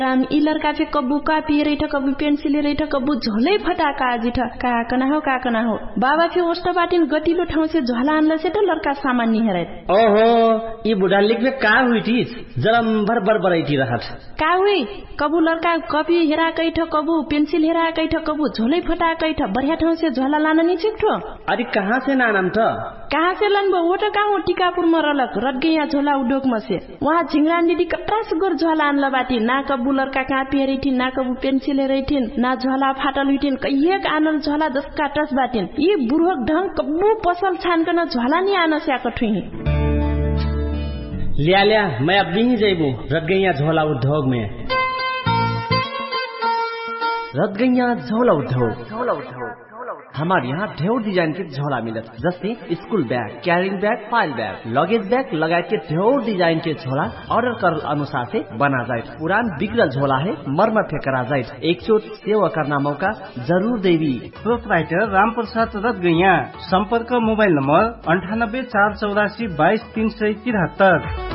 राम ई लड़का फे कबू कापी रही कबू पेंसिल रही कबू झोलै फटाका जिठ का कना हो बाबा फे ओस्टा बाटिन गतिलो ठाउँ से झोला आनला से त लड़का सामान्य हेरे ओहो ई बुढा लिखबे का हुइटिस जरम भर बरबरैती रहत का हुई कबू लड़का कपी हेरा कैठ कबू पेंसिल हेरा कैठ कबू झोलै फटा कैठ बढ़िया ठाउँ से झोला लान नि छिक्ठो अरे कहाँ से नानम त कहाँ से लनबो वो त कहाँ टिकापुर मरलक रटगैया झोला उडोक मसे वहाँ झिंगरान दीदी कट्रा सुगर झोला आनला बाटी ना कबू लड़का कहाँ पेरिथिन ना कबू पेंसिल हेरैथिन ना झोला फाटल हुइथिन कहिएक आनल झोला दसका टस बाटिन यी बुढोक ढंग कबू पसल छानकन झोला नि आन स्याक ठुही लिया मैं अब नहीं जाइबू रटगैया झोला उद्योग में रटगैया झोला उद्योग हमारे यहाँ ढेर डिजाइन के झोला मिलत जैसे school bag carrying bag file bag luggage bag लगाए के ढेर डिजाइन के झोला ऑर्डर कर अनुसार से बना जाए पुरान बिगड़ल झोला है मरम्मत करा जाए एक चोट सेवा करना मौका जरूर देवी प्रोपराइटर रामप्रसाद रटगैया संपर्क मोबाइल नंबर 98 484 22 373